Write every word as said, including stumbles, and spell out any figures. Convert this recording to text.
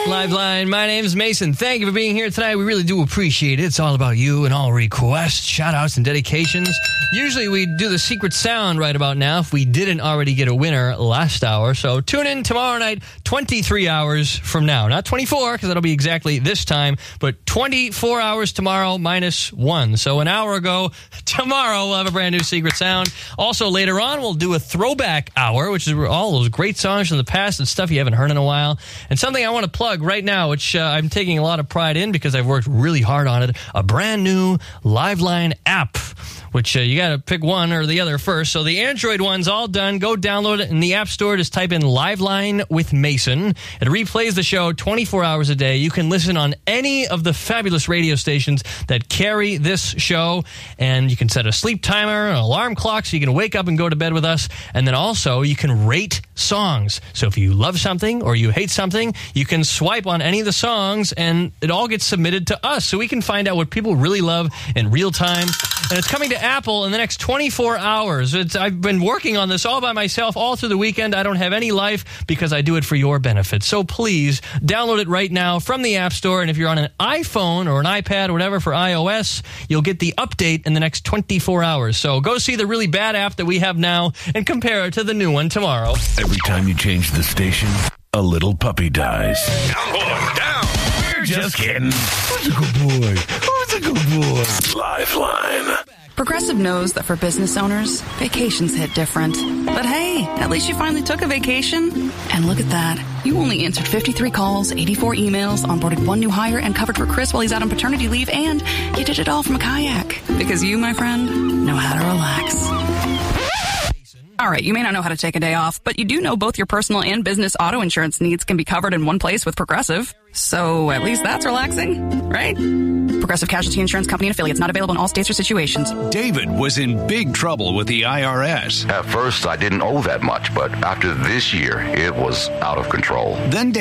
Liveline, my name's Mason. Thank you for being here tonight. We really do appreciate it. It's all about you and all requests, shout-outs, and dedications. Usually we do the secret sound right about now if we didn't already get a winner last hour. So tune in tomorrow night, twenty-three hours from now. Not twenty-four, because that'll be exactly this time, but twenty-four hours tomorrow minus one. So an hour ago, tomorrow we'll have a brand new secret sound. Also later on, we'll do a throwback hour, which is all those great songs from the past and stuff you haven't heard in a while. And something I want to plug right now, which uh, I'm taking a lot of pride in because I've worked really hard on it, a brand new Liveline app, which uh, you got to pick one or the other first. So the Android one's all done. Go download it in the App Store. Just type in Liveline with Mason. It replays the show twenty-four hours a day. You can listen on any of the fabulous radio stations that carry this show, and you can set a sleep timer, an alarm clock, so you can wake up and go to bed with us. And then also you can rate songs. So if you love something or you hate something, you can swipe on any of the songs, and it all gets submitted to us, so we can find out what people really love in real time. And it's coming to Apple in the next twenty-four hours. It's, I've been working on this all by myself all through the weekend. I don't have any life because I do it for your benefit. So please download it right now from the App Store. And if you're on an iPhone or an iPad or whatever for iOS, you'll get the update in the next twenty-four hours. So go see the really bad app that we have now and compare it to the new one tomorrow. Every time you change the station, a little puppy dies. Down, boy, down. We're just kidding. Who's a good boy? Who's a good boy? Liveline. Progressive knows that for business owners, vacations hit different. But hey, at least you finally took a vacation. And look at that. You only answered fifty-three calls, eighty-four emails, onboarded one new hire, and covered for Chris while he's out on paternity leave, and you did it all from a kayak. Because you, my friend, know how to relax. All right, you may not know how to take a day off, but you do know both your personal and business auto insurance needs can be covered in one place with Progressive. So at least that's relaxing, right? Progressive Casualty Insurance Company and affiliates, not available in all states or situations. David was in big trouble with the I R S. At first, I didn't owe that much, but after this year, it was out of control. Then